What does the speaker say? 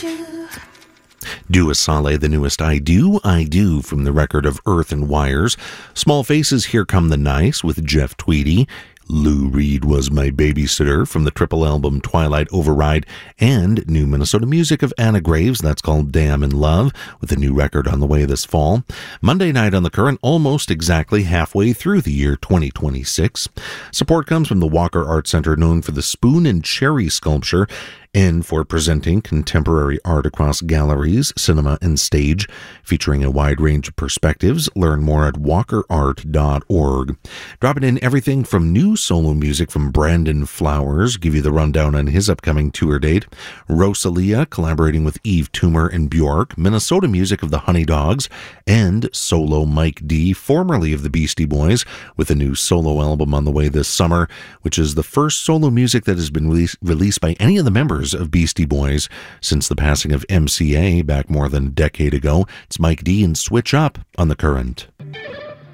Dua Saleh, the newest I Do from the record of Earth and Wires. Small Faces, Here Come the Nice with Jeff Tweedy. Lou Reed Was My Babysitter from the triple album Twilight Override, and new Minnesota music of Anna Graves, that's called Damn in Love, with a new record on the way this fall. Monday night on the Current, almost exactly halfway through the year 2026. Support comes from the Walker Art Center, known for the Spoon and Cherry sculpture, and for presenting contemporary art across galleries, cinema, and stage, featuring a wide range of perspectives. Learn more at walkerart.org. Dropping in everything from new solo music from Brandon Flowers, give you the rundown on his upcoming tour date. Rosalia collaborating with Eve Toomer and Bjork, Minnesota music of the Honey Dogs, and solo Mike D, formerly of the Beastie Boys, with a new solo album on the way this summer, which is the first solo music that has been released by any of the members of Beastie Boys since the passing of MCA back more than a decade ago. It's Mike D and Switch Up on the Current.